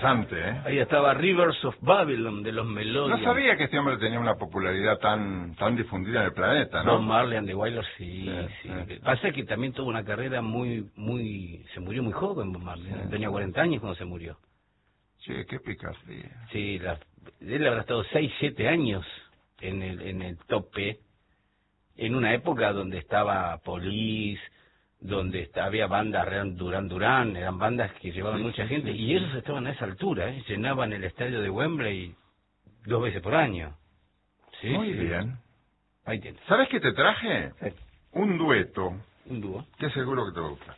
interesante, ¿eh? Ahí estaba Rivers of Babylon, de los Melodians. No sabía que este hombre tenía una popularidad tan difundida en el planeta, ¿no? Bob Marley and the Wailers, sí. Pasa que también tuvo una carrera se murió muy joven Bob Marley, tenía 40 años cuando se murió. Sí, qué picardía. Sí, él habrá estado 6, 7 años en el tope, en una época donde estaba Police, donde había bandas, Duran, eran bandas que llevaban mucha gente, y ellos estaban a esa altura, llenaban el estadio de Wembley 2 veces por año. Sí, muy bien. Ahí tienes. ¿Sabes qué te traje? Sí. Un dueto. Un dúo. Que seguro que te va a gustar.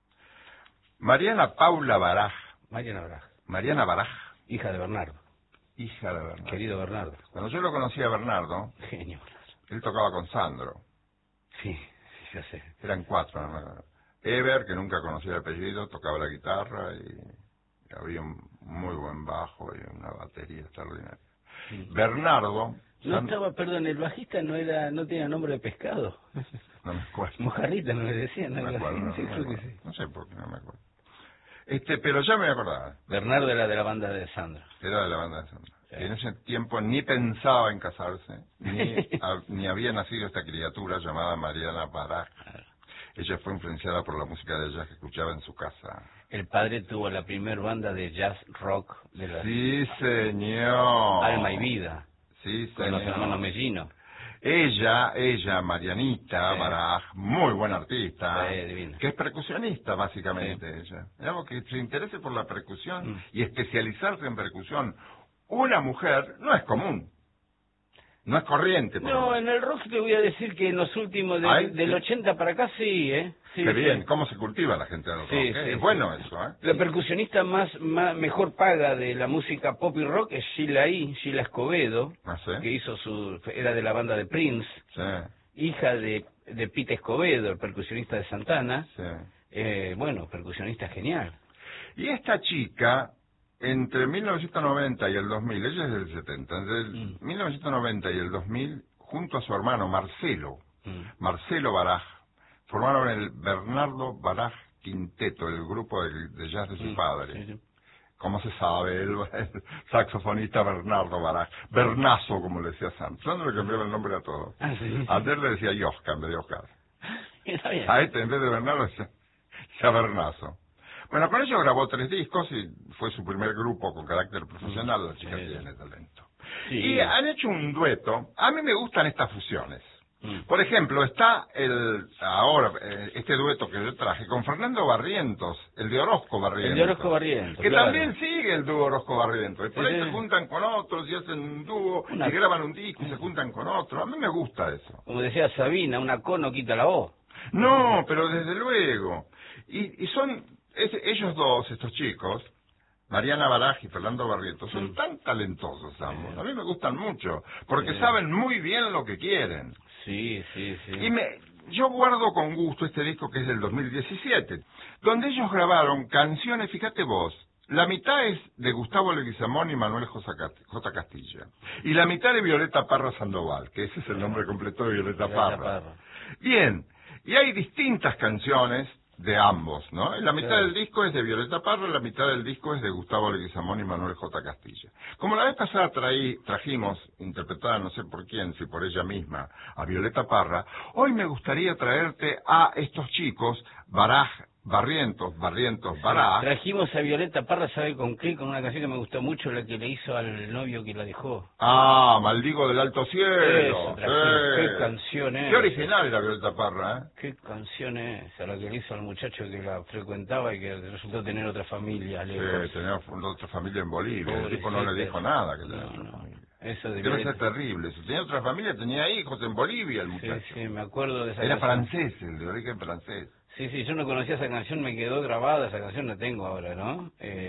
Mariana Paula Baraj. Mariana Baraj, hija de Bernardo. Hija de Bernardo. Querido Bernardo. Cuando yo lo conocí a Bernardo, genio. Él tocaba con Sandro. Sí, ya sé. Eran 4. ¿no? Ever, que nunca conocía el apellido, tocaba la guitarra y había un muy buen bajo y una batería extraordinaria. Bernardo... No estaba, perdón, el bajista no tenía nombre de pescado. No me acuerdo. Mojarrita no le decían. No me acuerdo, no sé por qué no me acuerdo. Pero ya me acordaba. Bernardo era de la banda de Sandro. Era de la banda de Sandro. Sí. En ese tiempo ni pensaba en casarse, ni había nacido esta criatura llamada Mariana Baraj. Claro. Ella fue influenciada por la música de jazz que escuchaba en su casa. El padre tuvo la primer banda de jazz rock de la... Sí, señor. Alma y Vida. Sí, señor. Con los hermanos Mellino. Ella, Marianita Baraj, muy buena artista, divina. Que es percusionista, básicamente, ella. Digamos que se interese por la percusión y especializarse en percusión. Una mujer no es común, no es corriente. No, en el rock te voy a decir que en los últimos, del 80 para acá, sí, Sí, qué bien, cómo se cultiva la gente del rock. Es bueno eso, La percusionista mejor paga de la música pop y rock es Sheila Escobedo, que hizo era de la banda de Prince, hija de Pete Escobedo, el percusionista de Santana. Percusionista genial. Y esta chica, entre 1990 y el 2000, ella es del 70, entre 1990 y el 2000, junto a su hermano Marcelo Baraj, formaron el Bernardo Baraj Quinteto, el grupo de jazz de su padre. ¿Cómo se sabe? El saxofonista Bernardo Baraj. Bernazo, como le decía Sandro. Sandro le cambiaba el nombre a todos. A él le decía Oscar en vez de Oscar. A en vez de Bernardo decía Bernazo. Bueno, con ellos grabó 3 discos y fue su primer grupo con carácter profesional. La chica tiene talento. Y han hecho un dueto. A mí me gustan estas fusiones. Por ejemplo, está este dueto que yo traje con Fernando Barrientos, el de Orozco Barrientos. Que también sigue el dúo Orozco Barrientos. Y por ahí se juntan con otros y hacen un dúo y graban un disco y se juntan con otros. A mí me gusta eso. Como decía Sabina, una co no quita la O. No, pero desde luego. Y son ellos dos, estos chicos, Mariana Baraj y Fernando Barrientos, son tan talentosos ambos. A mí me gustan mucho, porque saben muy bien lo que quieren. Sí. Y yo guardo con gusto este disco que es del 2017, donde ellos grabaron canciones, fíjate vos, la mitad es de Gustavo Leguizamón y Manuel J. Castilla, y la mitad de Violeta Parra Sandoval, que ese es el nombre completo de Violeta Parra. Bien, y hay distintas canciones de ambos, ¿no? La mitad del disco es de Violeta Parra, la mitad del disco es de Gustavo Leguizamón y Manuel J. Castilla. Como la vez pasada trajimos, interpretada no sé por quién, si por ella misma, a Violeta Parra, hoy me gustaría traerte a estos chicos, Barrientos, Baraj. Trajimos a Violeta Parra, ¿sabe con qué? Con una canción que me gustó mucho, la que le hizo al novio que la dejó. Maldigo del alto cielo. Qué canción es. Qué original era Violeta Parra, ¿eh? Qué canción es, a la que le hizo al muchacho que la frecuentaba y que resultó tener otra familia lejos. Sí, tenía otra familia en Bolivia. El tipo no le dijo nada que tenía otra familia. Eso debe ser terrible. Si tenía otra familia, tenía hijos en Bolivia el muchacho. Sí, me acuerdo de esa canción. Era francés, el de origen francés. Sí, yo no conocía esa canción, me quedó grabada, esa canción la tengo ahora, ¿no?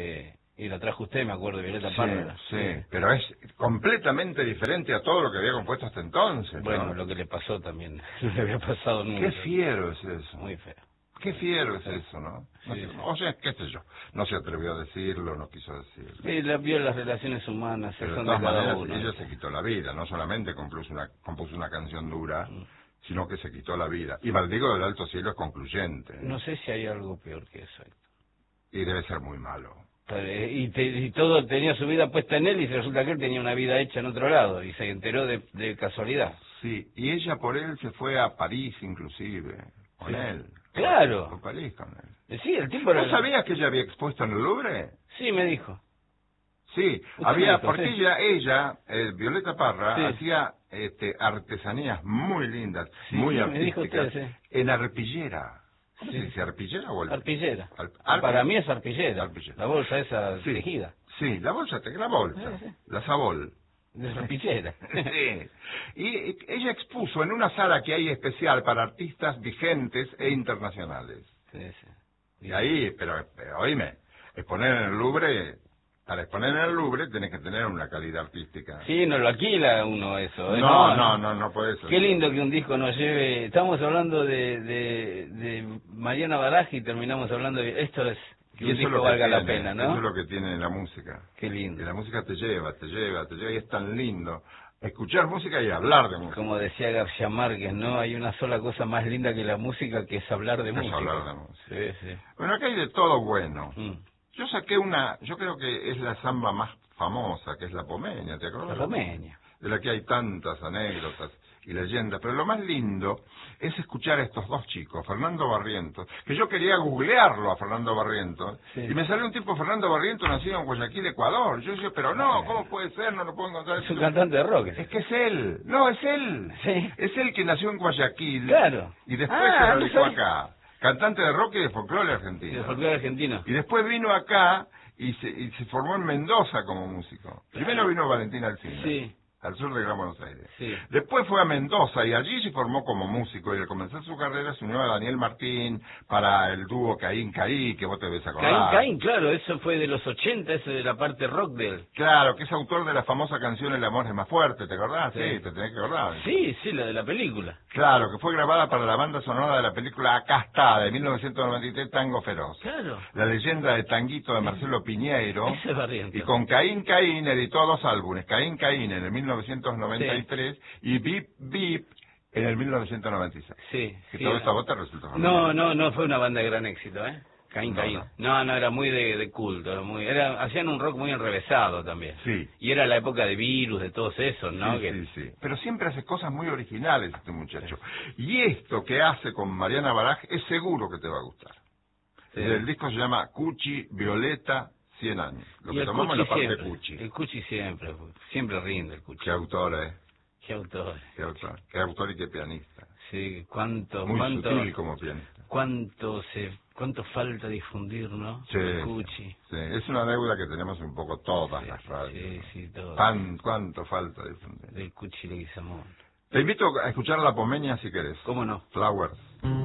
Y la trajo usted, me acuerdo, Violeta Parra. Sí, pero es completamente diferente a todo lo que había compuesto hasta entonces. Bueno, ¿no? Lo que le pasó también, no le había pasado nunca. Qué fiero es eso. Muy feo. Qué fiero es eso, ¿no? O sea, qué sé yo, no se atrevió a decirlo, no quiso decirlo. Sí, vio las relaciones humanas, pero de todas maneras, ella se quitó la vida, no solamente compuso una canción dura, sino que se quitó la vida. Y Maldigo del alto cielo es concluyente. No sé si hay algo peor que eso. Y debe ser muy malo. Y todo tenía su vida puesta en él y resulta que él tenía una vida hecha en otro lado y se enteró de casualidad. Sí, y ella por él se fue a París inclusive, con él. Claro. Por París con él. Sí, el tipo ¿Vos sabías que ella había expuesto en el Louvre? Sí, me dijo. Sí, porque ella, Violeta Parra, hacía artesanías muy lindas, muy artísticas, en arpillera. ¿Cómo se dice, arpillera o arpillera? Para mí es arpillera. La bolsa esa tejida. Sí, la bolsa, la sabol. De arpillera. Sí. Y ella expuso en una sala que hay especial para artistas vigentes e internacionales. Y ahí, pero oíme, exponer en el Louvre... Para exponer en el Louvre tenés que tener una calidad artística. Sí, no lo alquila uno eso. No puede ser. Qué lindo que un disco nos lleve... Estamos hablando de Mariana Baraj y terminamos hablando de... Esto es que un disco valga la pena, ¿no? Eso es lo que tiene la música. Qué lindo. Que la música te lleva y es tan lindo. Escuchar música y hablar de música. Como decía García Márquez, ¿no? Hay una sola cosa más linda que la música, que es hablar de música. Hablar de música. Sí. Bueno, acá hay de todo bueno. Yo saqué yo creo que es la samba más famosa, que es la Pomeña, ¿te acuerdas? La Pomeña. De la que hay tantas anécdotas y leyendas, pero lo más lindo es escuchar a estos dos chicos, Fernando Barrientos, que yo quería googlearlo a Fernando Barrientos, y me salió un tipo, Fernando Barrientos, nacido en Guayaquil, Ecuador. Yo dije, pero no, ¿cómo puede ser? No lo puedo encontrar. Es un cantante de rock. Es que es él. No, es él. Sí. Es él que nació en Guayaquil. Claro. Y después se radicó acá. Cantante de rock y de folclore argentino. De folclore argentino. Y después vino acá y se formó en Mendoza como músico. Primero vino Valentín Alsina, al sur de Gran Buenos Aires. Después fue a Mendoza y allí se formó como músico, y al comenzar su carrera se unió a Daniel Martín para el dúo Caín Caí, que vos te ves acordar. Caín, claro, eso fue de los 80, eso de la parte rock de él. Claro, que es autor de la famosa canción El amor es más fuerte, ¿te acordás? Sí, te tenés que acordar. Sí, la de la película. Claro, que fue grabada para la banda sonora de la película Acá está, de 1993, Tango Feroz. Claro. La leyenda de Tanguito de Marcelo Piñeiro. Ese es Barrientos. Y con Caín Caín editó 2 álbumes, Caín Caín en el 1993 y Bip Bip en el 1996. Que todo esto a vos te resultó familiar. No fue una banda de gran éxito, ¿eh? Caín Caín. No, era muy de culto, hacían un rock muy enrevesado también. Sí. Y era la época de Virus, de todos esos, ¿no? Sí. Pero siempre hace cosas muy originales este muchacho. Y esto que hace con Mariana Baraj es seguro que te va a gustar. El disco se llama Cuchi Violeta 100 años. Lo que tomamos es la parte Cuchi. El Cuchi siempre rinde el Cuchi. Qué autor, Qué autor. Qué autor y qué pianista. Sí, Muy sutil como pianista. Cuánto falta difundir, ¿no? Sí, el Cuchi. Sí, es una deuda que tenemos un poco todas las radios. Sí, todo. ¿Cuánto falta difundir? Del Cuchi Leguizamón. Te invito a escuchar La Pomeña si querés. ¿Cómo no? Flowers.